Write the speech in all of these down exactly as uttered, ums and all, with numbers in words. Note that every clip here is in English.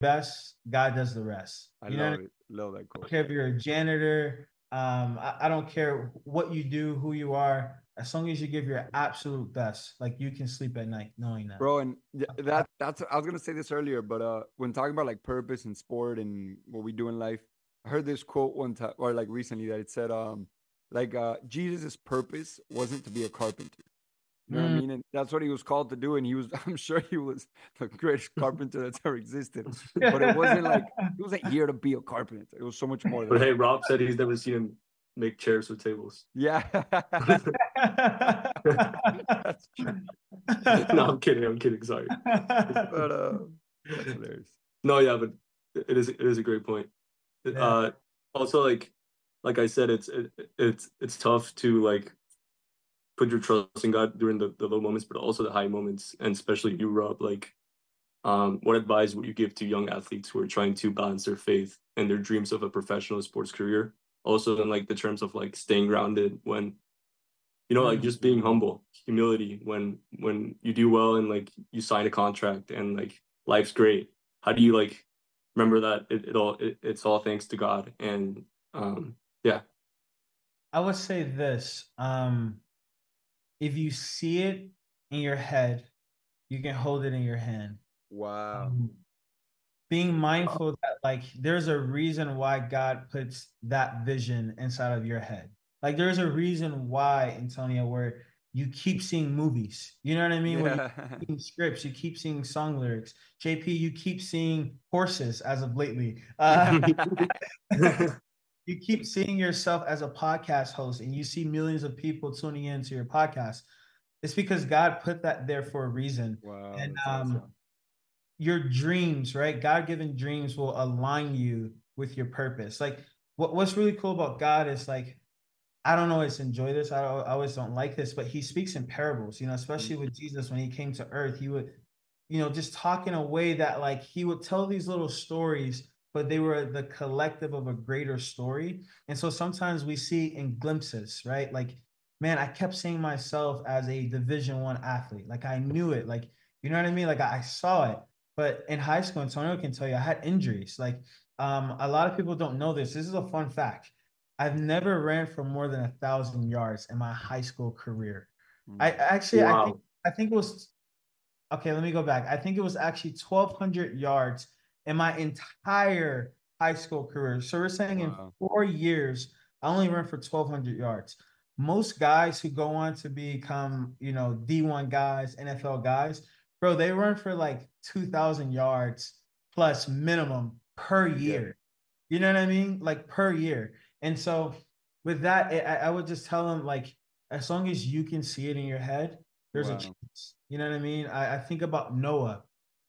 best, God does the rest. I You know what I love mean? it. Love that I don't quote. care if you're a janitor. Um, I, I don't care what you do, who you are. As long as you give your absolute best, like you can sleep at night knowing that. Bro, and th- that that's I was gonna say this earlier, but uh when talking about like purpose and sport and what we do in life, I heard this quote one time or like recently that it said um like uh Jesus' purpose wasn't to be a carpenter. You know what I Mm. mean? And that's what he was called to do. And he was, I'm sure he was the greatest carpenter that's ever existed. But it wasn't like he wasn't here to be a carpenter. It was so much more than But hey, that. Rob said he's never seen him make chairs with tables. Yeah. That's true. No, I'm kidding. I'm kidding. Sorry. But uh that's hilarious. No, yeah, but it is it is a great point. Yeah. Uh, also, like like I said, it's it, it's it's tough to like put your trust in God during the, the low moments, but also the high moments, and especially you, Rob. Like, um, what advice would you give to young athletes who are trying to balance their faith and their dreams of a professional sports career? Also, in like the terms of like staying grounded when, you know, like just being humble, humility when when you do well and like you sign a contract and like life's great. How do you like remember that it, it all it, it's all thanks to God and um yeah. I would say this. Um, if you see it in your head, you can hold it in your hand. Wow. Um, being mindful that like there's a reason why God puts that vision inside of your head. Like there's a reason why, Antonio, where you keep seeing movies. You know what I mean? Where you Yeah. keep seeing scripts, you keep seeing song lyrics. J P, you keep seeing horses as of lately. Uh, you keep seeing yourself as a podcast host and you see millions of people tuning into your podcast. It's because God put that there for a reason. Wow. And That's um, awesome. your dreams, right? God-given dreams will align you with your purpose. Like what, what's really cool about God is like, I don't always enjoy this. I, I always don't like this, but he speaks in parables, you know, especially with Jesus when he came to earth, he would, you know, just talk in a way that like he would tell these little stories, but they were the collective of a greater story. And so sometimes we see in glimpses, right? Like, man, I kept seeing myself as a division one athlete. Like I knew it, like, you know what I mean? Like I saw it. But in high school, Antonio can tell you, I had injuries. Like um, a lot of people don't know this. This is a fun fact. I've never ran for more than a thousand yards in my high school career. I actually, I think, Wow. I think it was okay. Let me go back. I think it was actually twelve hundred yards in my entire high school career. So we're saying in Wow. four years, I only ran for twelve hundred yards. Most guys who go on to become, you know, D one guys, N F L guys, bro, they run for like two thousand yards plus minimum per Yeah. year. You know what I mean? Like per year. And so with that, I, I would just tell them like, as long as you can see it in your head, there's a Wow. chance. You know what I mean? I, I think about Noah.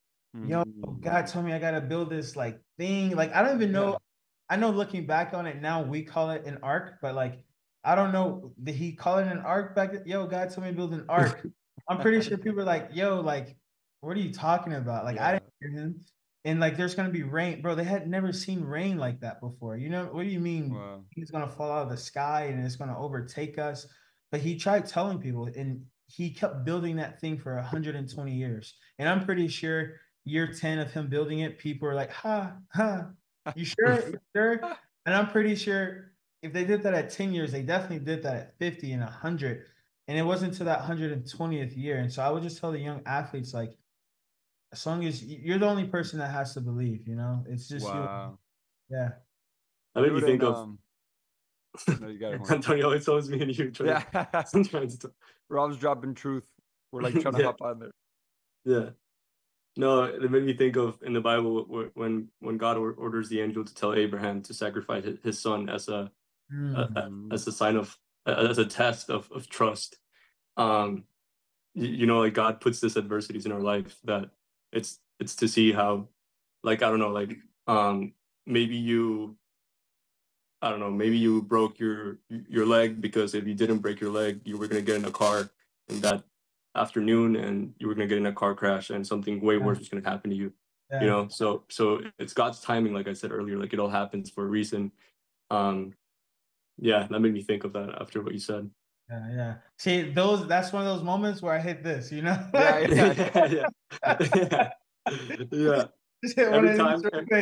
Yo, Mm. God told me I gotta build this like thing. Like I don't even Yeah. know. I know looking back on it now, we call it an ark, but like I don't know. Did he call it an ark back then? Yo, God told me to build an ark. I'm pretty sure people are like, yo, like, what are you talking about? Like, I Yeah. didn't hear him. And like, there's gonna be rain, bro. They had never seen rain like that before. You know, what do you mean? Wow. It's gonna fall out of the sky and it's gonna overtake us. But he tried telling people, and he kept building that thing for one hundred twenty years. And I'm pretty sure year ten of him building it, people are like, ha, ha, you sure? You sure? And I'm pretty sure if they did that at ten years, they definitely did that at fifty and one hundred. And it wasn't to that one hundred twentieth year. And so I would just tell the young athletes, like, as long as you're the only person that has to believe, you know, it's just you. Wow. Yeah. That made me Dude, think and of um no, you got it, Juan. Antonio. It's always me and you trying, Yeah. trying to talk. Rob's dropping truth. We're like trying to Yeah. hop on there. Yeah. No, it made me think of in the Bible wh- when when God or- orders the angel to tell Abraham to sacrifice his, his son as a, a, a Mhm. as a sign of as a test of of trust. Um, you, you know, like God puts this adversities in our life that it's it's to see how, like I don't know, like um maybe you I don't know, maybe you broke your your leg because if you didn't break your leg, you were gonna get in a car in that afternoon and you were gonna get in a car crash and something way Yeah. worse was gonna happen to you. Yeah. You know, so so it's God's timing, like I said earlier, like it all happens for a reason. Um, yeah, that made me think of that after what you said. Yeah. Yeah. See, those, that's one of those moments where I hit this, you know? Yeah, yeah. yeah, yeah, yeah, yeah. Just hit one Every of these time- real quick.